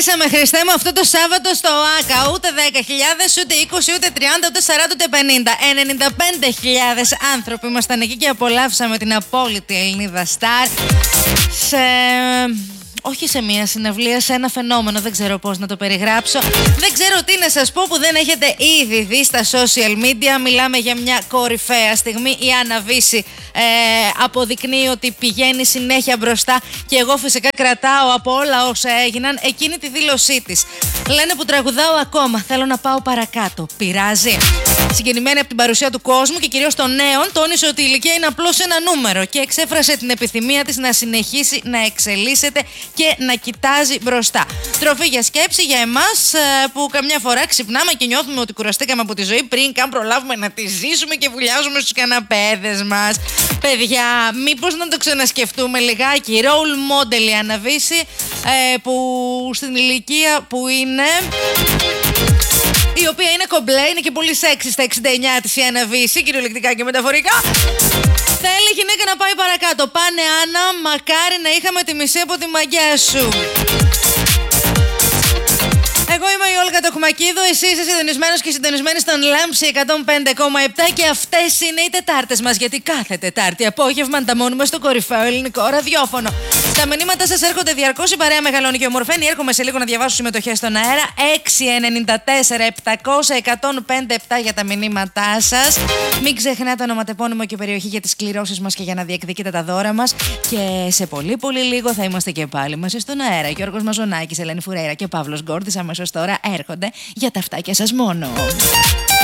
Κερδίσαμε, Χριστέ μου, αυτό το Σάββατο στο ΆΚΑ. Ούτε 10.000, ούτε 20, ούτε 30, ούτε 40, ούτε 50. 95.000 άνθρωποι ήμασταν εκεί και απολαύσαμε την απόλυτη Ελληνίδα Σταρ. Όχι σε μία συναυλία, σε ένα φαινόμενο. Δεν ξέρω πώς να το περιγράψω. Δεν ξέρω τι να σας πω που δεν έχετε ήδη δει στα social media. Μιλάμε για μια κορυφαία στιγμή. Η Άννα Βύση αποδεικνύει ότι πηγαίνει συνέχεια μπροστά και εγώ φυσικά κρατάω από όλα όσα έγιναν εκείνη τη δήλωσή της. Λένε που τραγουδάω ακόμα. Θέλω να πάω παρακάτω. Πειράζει? Συγκινημένη από την παρουσία του κόσμου και κυρίως των νέων, τόνισε ότι η ηλικία είναι απλώς ένα νούμερο και εξέφρασε την επιθυμία της να συνεχίσει να εξελίσσεται και να κοιτάζει μπροστά. Τροφή για σκέψη για εμάς που καμιά φορά ξυπνάμε και νιώθουμε ότι κουραστήκαμε από τη ζωή πριν καν προλάβουμε να τη ζήσουμε και βουλιάζουμε στους καναπέδες μας. Παιδιά, μήπως να το ξανασκεφτούμε λιγάκι? Role model η Άννα Βύση, που στην ηλικία που είναι, η οποία είναι κομπλέ, είναι και πολύ σεξι στα 69 της η Άννα Βύση, κυριολεκτικά και μεταφορικά. Θέλει η γυναίκα να πάει παρακάτω. Πάνε, Άννα, μακάρι να είχαμε τη μισή από τη μαγιά σου. Εγώ είμαι η Όλγα Τοκμακίδου, εσύ είσαι συντονισμένος και συντονισμένη στον Λάμψη 105,7 και αυτές είναι οι Τετάρτες μας, γιατί κάθε Τετάρτη απόγευμα ανταμώνουμε στο κορυφαίο ελληνικό ραδιόφωνο. Τα μηνύματα σας έρχονται διαρκώς, η παρέα μεγαλώνει και ομορφαίνει. Έρχομαι σε λίγο να διαβάσω συμμετοχές στον αέρα. 694-700-1057 για τα μηνύματά σας. Μην ξεχνάτε ονοματεπώνυμο και περιοχή για τις κληρώσεις μας και για να διεκδικείτε τα δώρα μας. Και σε πολύ πολύ λίγο θα είμαστε και πάλι μαζί στον αέρα. Γιώργος Μαζονάκης, Ελένη Φουρέιρα και Παύλος Γκόρδης αμέσως τώρα έρχονται για τα αυτάκια σας μόνο.